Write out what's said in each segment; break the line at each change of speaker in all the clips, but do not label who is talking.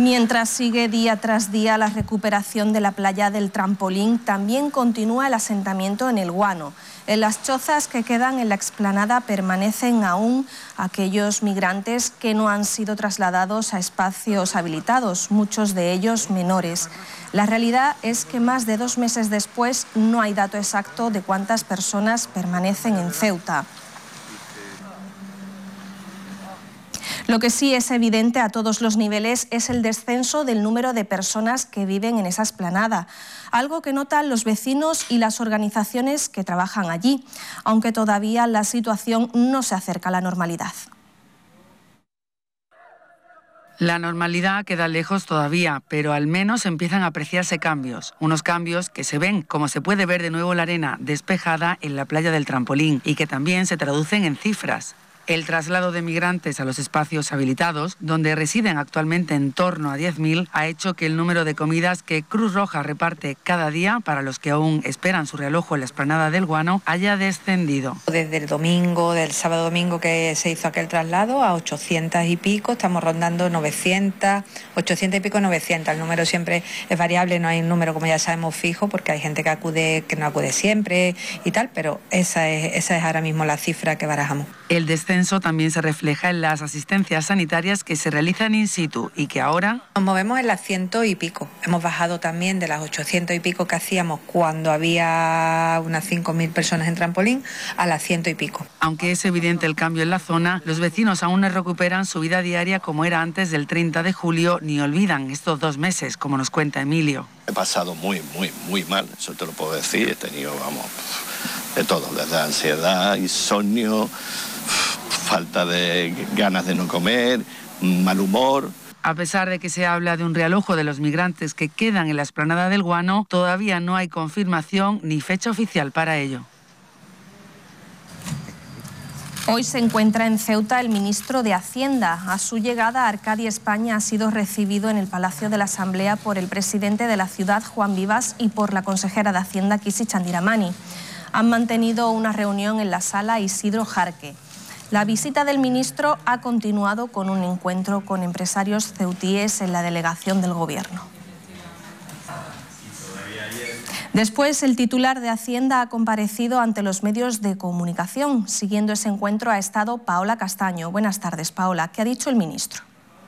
Mientras sigue día tras día la recuperación de la playa del Trampolín, también continúa el asentamiento en el Guano. En las chozas que quedan en la explanada permanecen aún aquellos migrantes que no han sido trasladados a espacios habilitados, muchos de ellos menores. La realidad es que más de 2 meses después no hay dato exacto de cuántas personas permanecen en Ceuta. Lo que sí es evidente a todos los niveles es el descenso del número de personas que viven en esa explanada, algo que notan los vecinos y las organizaciones que trabajan allí, aunque todavía la situación no se acerca a la normalidad.
La normalidad queda lejos todavía, pero al menos empiezan a apreciarse cambios. Unos cambios que se ven, como se puede ver de nuevo la arena despejada en la playa del Trampolín, y que también se traducen en cifras. El traslado de migrantes a los espacios habilitados, donde residen actualmente en torno a 10.000, ha hecho que el número de comidas que Cruz Roja reparte cada día para los que aún esperan su realojo en la explanada del Guano haya descendido.
Desde el domingo, del sábado domingo que se hizo aquel traslado, a 800 y pico, estamos rondando 900, 800 y pico, 900. El número siempre es variable, no hay un número, como ya sabemos, fijo, porque hay gente que no acude siempre y tal, pero esa es ahora mismo la cifra que barajamos.
El descenso también se refleja en las asistencias sanitarias que se realizan in situ y que ahora
nos movemos en las 100 y pico. Hemos bajado también de las 800 y pico que hacíamos cuando había unas 5.000 personas en Trampolín a las 100 y pico.
Aunque es evidente el cambio en la zona, los vecinos aún no recuperan su vida diaria como era antes del 30 de julio ni olvidan estos 2 meses, como nos cuenta Emilio.
He pasado muy mal, eso te lo puedo decir. He tenido, de todo, desde ansiedad, insomnio, falta de ganas de no comer, mal humor.
A pesar de que se habla de un realojo de los migrantes que quedan en la explanada del Guano, todavía no hay confirmación ni fecha oficial para ello.
Hoy se encuentra en Ceuta el ministro de Hacienda. A su llegada a Arcadia, España, ha sido recibido en el Palacio de la Asamblea por el presidente de la ciudad, Juan Vivas, y por la consejera de Hacienda, Kisi Chandiramani. Han mantenido una reunión en la sala Isidro Jarque. La visita del ministro ha continuado con un encuentro con empresarios ceutíes en la delegación del Gobierno. Después, el titular de Hacienda ha comparecido ante los medios de comunicación. Siguiendo ese encuentro ha estado Paola Castaño. Buenas tardes, Paola. ¿Qué ha dicho el ministro?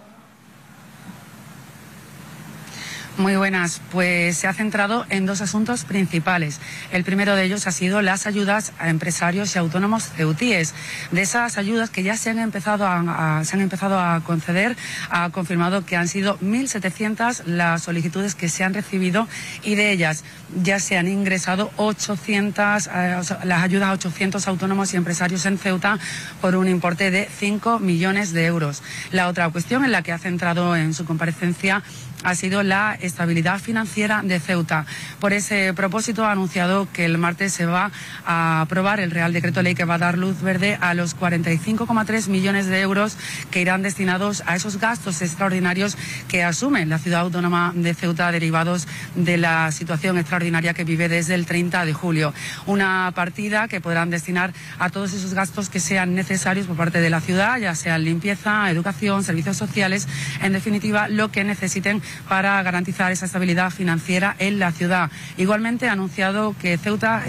Muy buenas, pues se ha centrado en 2 asuntos principales. El primero de ellos ha sido las ayudas a empresarios y autónomos ceutíes. De esas ayudas que ya se han empezado a conceder, ha confirmado que han sido 1.700 las solicitudes que se han recibido y de ellas ya se han ingresado 800, las ayudas a 800 autónomos y empresarios en Ceuta por un importe de 5 millones de euros. La otra cuestión en la que ha centrado en su comparecencia ha sido la estabilidad financiera de Ceuta. Por ese propósito ha anunciado que el martes se va a aprobar el Real Decreto Ley que va a dar luz verde a los 45,3 millones de euros que irán destinados a esos gastos extraordinarios que asume la ciudad autónoma de Ceuta derivados de la situación extraordinaria que vive desde el 30 de julio. Una partida que podrán destinar a todos esos gastos que sean necesarios por parte de la ciudad, ya sean limpieza, educación, servicios sociales, en definitiva lo que necesiten para garantizar esa estabilidad financiera en la ciudad. Igualmente ha anunciado que Ceuta